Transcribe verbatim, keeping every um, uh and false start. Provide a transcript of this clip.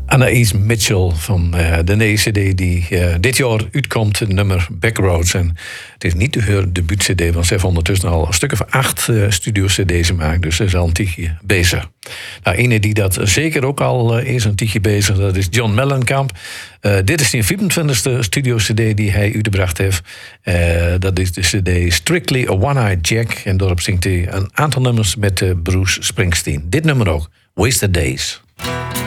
Anaïs Mitchell van uh, de nieuwe cd die uh, dit jaar uitkomt, het nummer Backroads. En het is niet de haar debuut-cd, want ze heeft ondertussen al een stuk of acht uh, studio-cd's gemaakt. Dus ze is al een tijdje bezig. Nou, ene die dat zeker ook al uh, is een tijdje bezig, dat is John Mellencamp. Uh, dit is de vierentwintigste studio-cd die hij uitgebracht heeft. Uh, dat is de cd Strictly a One-Eyed Jack. En daarop zingt hij een aantal nummers met uh, Bruce Springsteen. Dit nummer ook, Wasted Days.